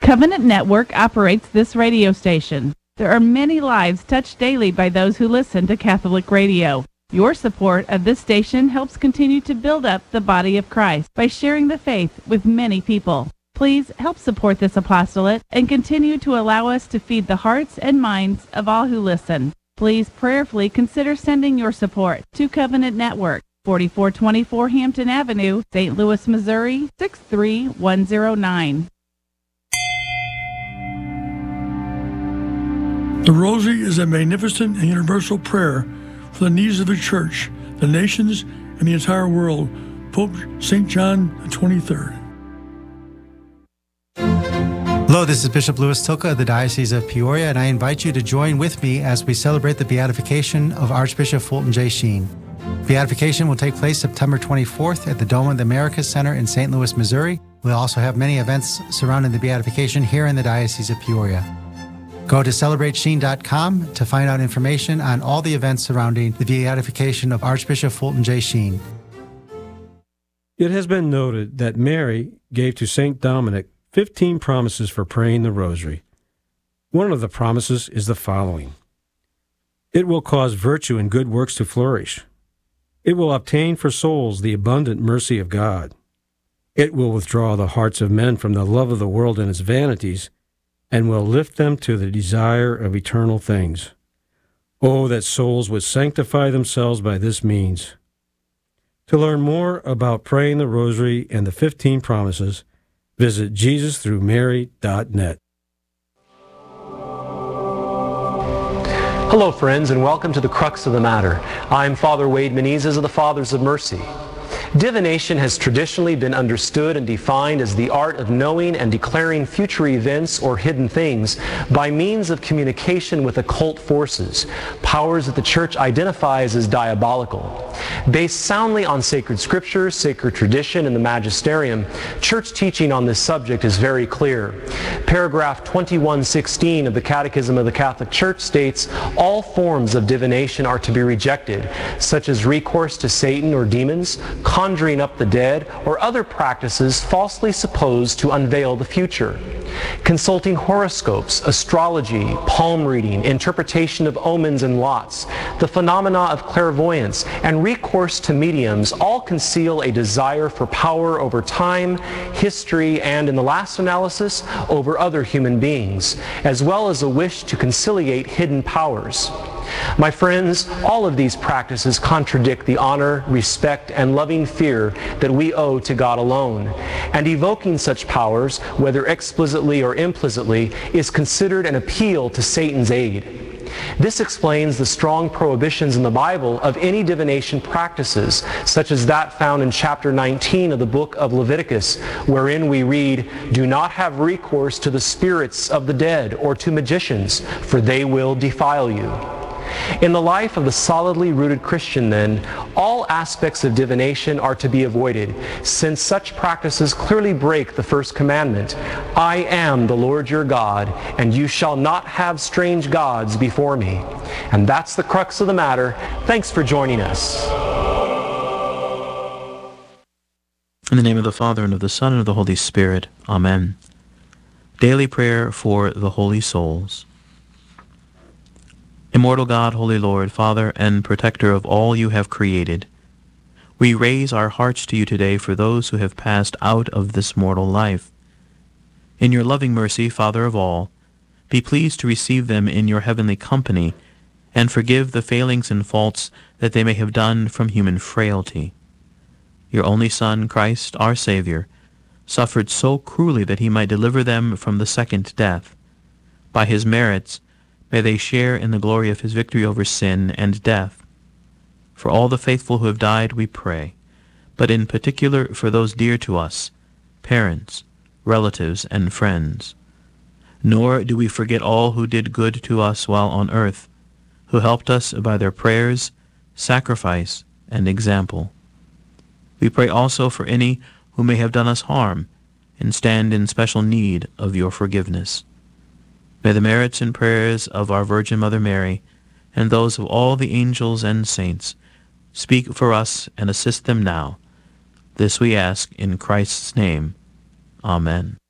Covenant Network operates this radio station. There are many lives touched daily by those who listen to Catholic radio. Your support of this station helps continue to build up the body of Christ by sharing the faith with many people. Please help support this apostolate and continue to allow us to feed the hearts and minds of all who listen. Please prayerfully consider sending your support to Covenant Network, 4424 Hampton Avenue, St. Louis, Missouri, 63109. The Rosary is a magnificent and universal prayer for the needs of the Church, the nations, and the entire world. Pope St. John XXIII. Hello, this is Bishop Louis Tilka of the Diocese of Peoria, and I invite you to join with me as we celebrate the beatification of Archbishop Fulton J. Sheen. Beatification will take place September 24th at the Dome of the Americas Center in St. Louis, Missouri. We'll also have many events surrounding the beatification here in the Diocese of Peoria. Go to celebratesheen.com to find out information on all the events surrounding the beatification of Archbishop Fulton J. Sheen. It has been noted that Mary gave to St. Dominic 15 promises for praying the Rosary. One of the promises is the following: it will cause virtue and good works to flourish. It will obtain for souls the abundant mercy of God. It will withdraw the hearts of men from the love of the world and its vanities, and will lift them to the desire of eternal things. Oh, that souls would sanctify themselves by this means. To learn more about praying the Rosary and the 15 promises, visit JesusThroughMary.net. Hello, friends, and welcome to the Crux of the Matter. I'm Father Wade Menezes of the Fathers of Mercy. Divination has traditionally been understood and defined as the art of knowing and declaring future events or hidden things by means of communication with occult forces, powers that the Church identifies as diabolical. Based soundly on sacred scripture, sacred tradition, and the magisterium, Church teaching on this subject is very clear. Paragraph 2116 of the Catechism of the Catholic Church states, all forms of divination are to be rejected, such as recourse to Satan or demons, conjuring up the dead, or other practices falsely supposed to unveil the future. Consulting horoscopes, astrology, palm reading, interpretation of omens and lots, the phenomena of clairvoyance, and recourse to mediums all conceal a desire for power over time, history, and, in the last analysis, over other human beings, as well as a wish to conciliate hidden powers. My friends, all of these practices contradict the honor, respect, and loving fear that we owe to God alone, and evoking such powers, whether explicitly or implicitly, is considered an appeal to Satan's aid. This explains the strong prohibitions in the Bible of any divination practices, such as that found in chapter 19 of the book of Leviticus, wherein we read, "Do not have recourse to the spirits of the dead or to magicians, for they will defile you." In the life of the solidly rooted Christian, then, all aspects of divination are to be avoided, since such practices clearly break the first commandment, "I am the Lord your God, and you shall not have strange gods before me." And that's the crux of the matter. Thanks for joining us. In the name of the Father, and of the Son, and of the Holy Spirit. Amen. Daily prayer for the holy souls. Immortal God, Holy Lord, Father and Protector of all you have created, we raise our hearts to you today for those who have passed out of this mortal life. In your loving mercy, Father of all, be pleased to receive them in your heavenly company, and forgive the failings and faults that they may have done from human frailty. Your only Son, Christ, our Savior, suffered so cruelly that he might deliver them from the second death. By his merits, may they share in the glory of his victory over sin and death. For all the faithful who have died, we pray, but in particular for those dear to us, parents, relatives, and friends. Nor do we forget all who did good to us while on earth, who helped us by their prayers, sacrifice, and example. We pray also for any who may have done us harm and stand in special need of your forgiveness. May the merits and prayers of our Virgin Mother Mary, and those of all the angels and saints, speak for us and assist them now. This we ask in Christ's name. Amen.